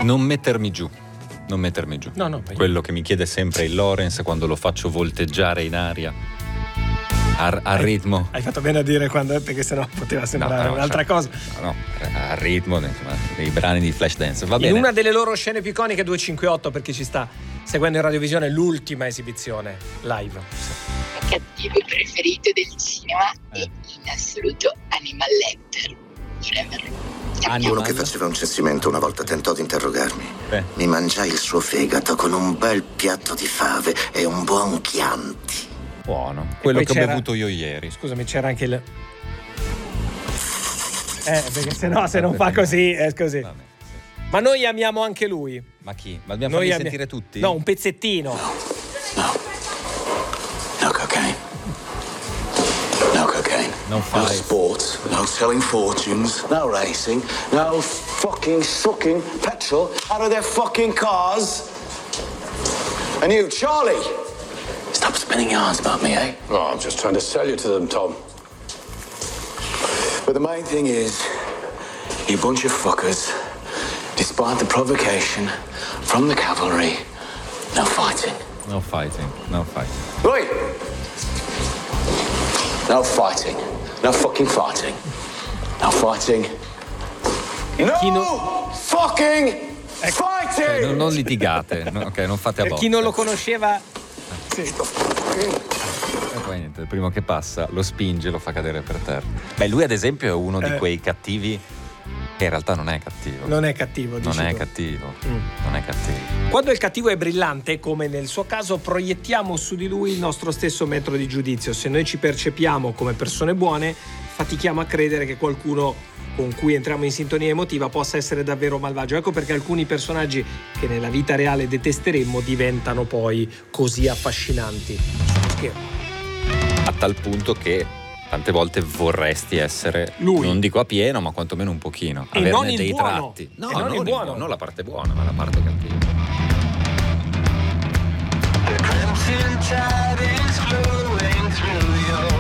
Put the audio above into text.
Non mettermi giù. No, Quello che mi chiede sempre il Lorenz quando lo faccio volteggiare in aria al ritmo. Hai fatto bene a dire quando, perché sennò poteva sembrare un'altra cosa. No, al ritmo dei brani di Flashdance. Va bene. In una delle loro scene più iconiche, 258, per chi ci sta seguendo in radiovisione, l'ultima esibizione live. Il cattivo preferito del cinema è in assoluto Hannibal Lecter. Forever. Uno che faceva un censimento una volta tentò di interrogarmi. Mi mangiai il suo fegato con un bel piatto di fave e un buon Chianti. Buono, quello che ho bevuto io ieri. Scusami, c'era anche il... perché se non fa così, è così. Vabbè, sì. Ma noi amiamo anche lui. Ma chi? Ma dobbiamo farli sentire tutti? No, un pezzettino. No cocaine. No cocaine. Non fai. No sports. No selling fortunes. No racing. No fucking sucking petrol out of their fucking cars. And you, Charlie, stop spinning yarns about me, eh? Oh, I'm just trying to sell you to them, Tom. But the main thing is, you bunch of fuckers, despite the provocation from the cavalry, no fighting. No fighting. Oi! No fighting. No fucking fighting. No fighting. No fucking fighting! Non litigate, ok, non fate a Per botte. chi non lo conosceva... E poi niente, il primo che passa lo spinge e lo fa cadere per terra. Beh, lui ad esempio è uno di quei cattivi che in realtà non è cattivo. Non è cattivo, dici Non è tu. cattivo. Non è cattivo. Quando il cattivo è brillante, come nel suo caso, proiettiamo su di lui il nostro stesso metro di giudizio. Se noi ci percepiamo come persone buone, fatichiamo a credere che qualcuno con cui entriamo in sintonia emotiva possa essere davvero malvagio. Ecco perché alcuni personaggi che nella vita reale detesteremmo diventano poi così affascinanti. A tal punto che tante volte vorresti essere lui. Non dico a pieno, ma quantomeno un pochino. E averne non il dei buono. tratti. E non il buono. Non la parte buona, ma la parte cattiva. The crimson tide is flowing through your